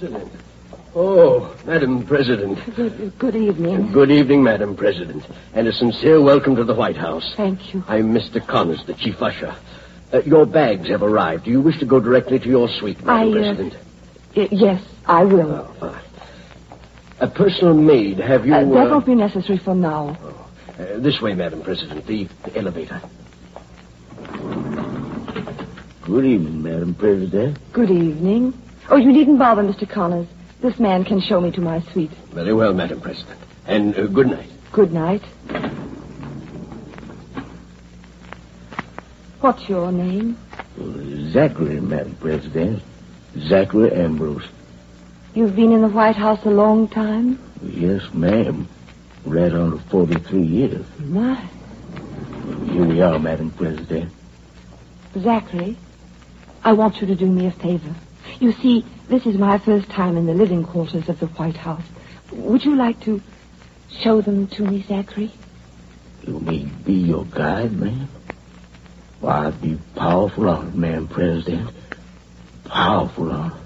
President. Oh, Madam President. Good evening. Good evening, Madam President. And a sincere welcome to the White House. Thank you. I'm Mr. Connors, the chief usher. Your bags have arrived. Do you wish to go directly to your suite, Madam President? Yes, I will. Oh, fine. A personal maid, have you... That won't be necessary for now. This way, Madam President, the elevator. Good evening, Madam President. Good evening. Oh, you needn't bother, Mr. Connors. This man can show me to my suite. Very well, Madam President. And good night. Good night. What's your name? Zachary, Madam President. Zachary Ambrose. You've been in the White House a long time? Yes, ma'am. Right on to 43 years. My. Here we are, Madam President. Zachary, I want you to do me a favor. You see, this is my first time in the living quarters of the White House. Would you like to show them to me, Zachary? You need be your guide, ma'am? Well, I'd be powerful honored, Madam President. Powerful honored.